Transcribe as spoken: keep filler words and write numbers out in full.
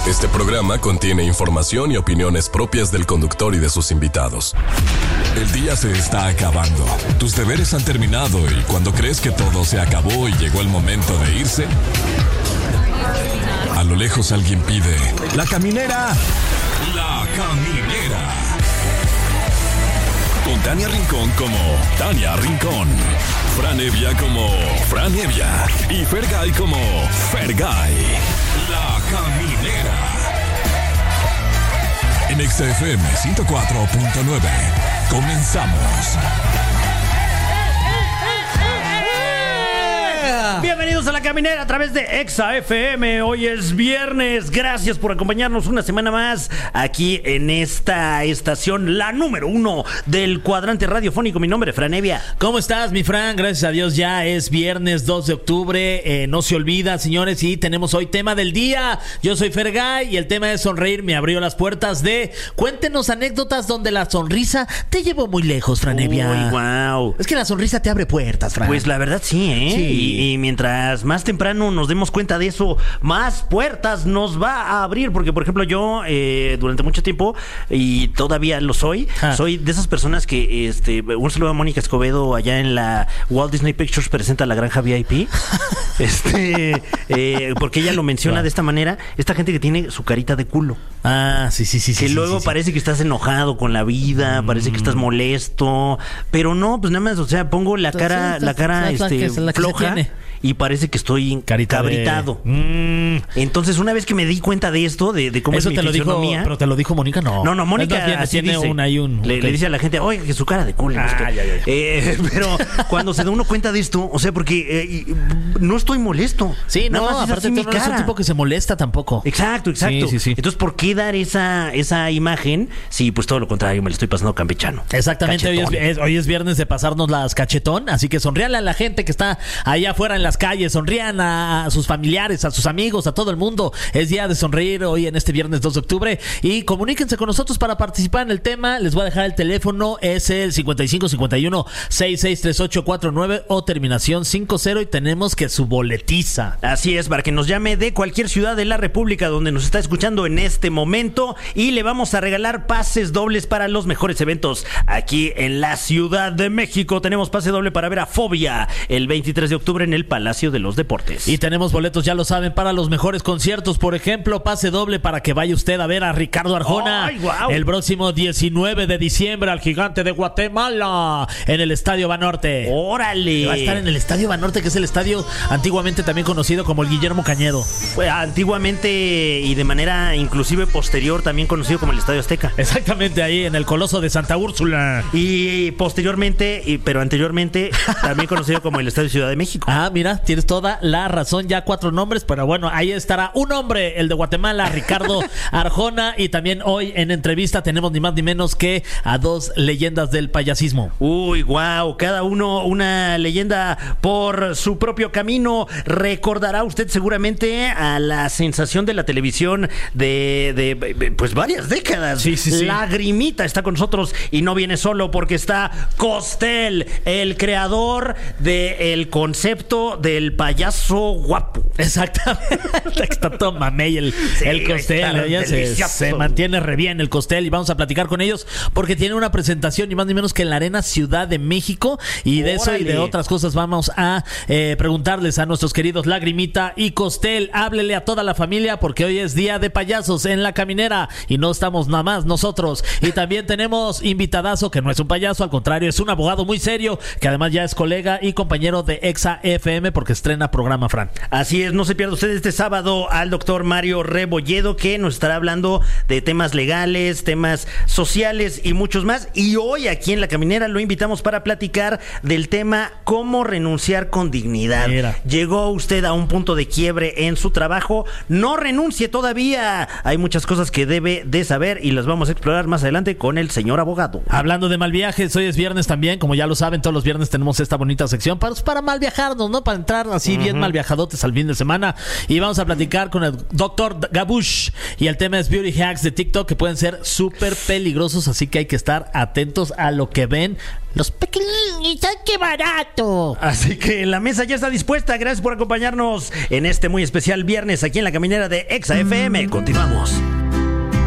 Este programa contiene información y opiniones propias del conductor y de sus invitados. El día se está acabando. Tus deberes han terminado y cuando crees que todo se acabó y llegó el momento de irse, a lo lejos alguien pide: ¡La caminera! ¡La caminera! Con Tania Rincón como Tania Rincón, Fran Evia como Fran Evia y Fergay como Fergay. La caminera. En Exa F M ciento cuatro punto nueve. Comenzamos. Bienvenidos a La Caminera a través de Exa F M. Hoy es viernes. Gracias por acompañarnos una semana más aquí en esta estación, la número uno del cuadrante radiofónico. Mi nombre es Fran Evia. ¿Cómo estás, mi Fran? Gracias a Dios ya es viernes dos de octubre. Eh, no se olvida, señores, y tenemos hoy tema del día. Yo soy Fergay y el tema de sonreír me abrió las puertas de cuéntenos anécdotas donde la sonrisa te llevó muy lejos, Fran Evia. Uy, wow. Es que la sonrisa te abre puertas, Fran. Pues la verdad sí, ¿eh? Sí. Y, y mientras más temprano nos demos cuenta de eso, más puertas nos va a abrir. Porque, por ejemplo, yo eh, durante mucho tiempo, y todavía lo soy, ah. soy de esas personas que, este, un saludo a Mónica Escobedo allá en la Walt Disney Pictures presenta La Granja V I P. este, eh, porque ella lo menciona wow. de esta manera, esta gente que tiene su carita de culo. Ah, sí, sí, sí. Que sí, luego sí, parece sí. que estás enojado con la vida, mm. parece que estás molesto, pero no, pues nada más, o sea, pongo la cara, sí, la cara, la, este, la floja. Y parece que estoy Carita cabritado. De... Mm. Entonces, una vez que me di cuenta de esto, de, de cómo Eso es mi te lo fisionomía... dijo, pero te lo dijo Mónica, no. No, no, Mónica bien, así tiene dice. Un, hay un, le, okay. le dice a la gente, oye, que su cara de culo. Ah, ya, ya, ya. Eh, pero cuando se da uno cuenta de esto, o sea, porque eh, no estoy molesto. Sí, no, aparte tú no eres un tipo que se molesta tampoco. Exacto, exacto. Sí, sí, sí. Entonces, ¿por qué dar esa, esa imagen? Sí, pues todo lo contrario, me lo estoy pasando campechano. Exactamente, hoy es, es, hoy es viernes de pasarnos las cachetón, así que sonríale a la gente que está allá afuera en las calles, sonrían a, a sus familiares, a sus amigos, a todo el mundo. Es día de sonreír hoy en este viernes dos de octubre y comuníquense con nosotros para participar en el tema. Les voy a dejar el teléfono, es el cincuenta y cinco cincuenta y uno sesenta y seis treinta y ocho cuarenta y nueve o terminación cincuenta y tenemos que su boletiza. Así es, para que nos llame de cualquier ciudad de la República donde nos está escuchando en este momento y le vamos a regalar pases dobles para los mejores eventos aquí en la Ciudad de México. Tenemos pase doble para ver a Fobia el veintitrés de octubre en el Palacio de los Deportes. Y tenemos boletos, ya lo saben, para los mejores conciertos. Por ejemplo, pase doble para que vaya usted a ver a Ricardo Arjona. ¡Ay, wow! El próximo diecinueve de diciembre al Gigante de Guatemala en el Estadio Banorte. ¡Órale! Va a estar en el Estadio Banorte, que es el estadio antiguamente también conocido como el Guillermo Cañedo. Fue antiguamente y de manera inclusive posterior también conocido como el Estadio Azteca. Exactamente, ahí en el Coloso de Santa Úrsula. Y posteriormente, y, pero anteriormente, también conocido como el Estadio Ciudad de México. Ah, mira, tienes toda la razón, ya cuatro nombres, pero bueno, ahí estará un hombre, el de Guatemala, Ricardo Arjona, y también hoy en entrevista tenemos ni más ni menos que a dos leyendas del payasismo. Uy, wow, cada uno una leyenda por su propio camino. Recordará usted seguramente a la sensación de la televisión de, de pues varias décadas. Sí, sí, sí. Lagrimita está con nosotros y no viene solo porque está Costel, el creador del concepto del payaso guapo. Exactamente. Está todo mamey el, sí, el Costel. Ella se, se mantiene re bien el Costel y vamos a platicar con ellos porque tiene una presentación ni más ni menos que en la Arena Ciudad de México y de Órale. Eso y de otras cosas vamos a eh, preguntarles a nuestros queridos Lagrimita y Costel. Háblele a toda la familia porque hoy es día de payasos en La Caminera y no estamos nada más nosotros. Y también tenemos invitadazo que no es un payaso, al contrario, es un abogado muy serio que además ya es colega y compañero de Exa F M porque estrena programa, Fran. Así es, no se pierda usted este sábado al doctor Mario Rebolledo, que nos estará hablando de temas legales, temas sociales y muchos más. Y hoy aquí en La Caminera lo invitamos para platicar del tema cómo renunciar con dignidad. Mira. Llegó usted a un punto de quiebre en su trabajo, no renuncie todavía. Hay muchas cosas que debe de saber y las vamos a explorar más adelante con el señor abogado. Hablando de mal viajes, hoy es viernes también, como ya lo saben, todos los viernes tenemos esta bonita sección para, para mal viajarnos, ¿no? Para entrar así uh-huh. bien mal viajadotes al fin de semana. Y vamos a platicar con el doctor Gabush y el tema es beauty hacks de TikTok que pueden ser súper peligrosos, así que hay que estar atentos a lo que ven Los pequeños, ¡ay, qué barato! Así que la mesa ya está dispuesta. Gracias por acompañarnos en este muy especial viernes aquí en la caminera de Exa F M. Continuamos.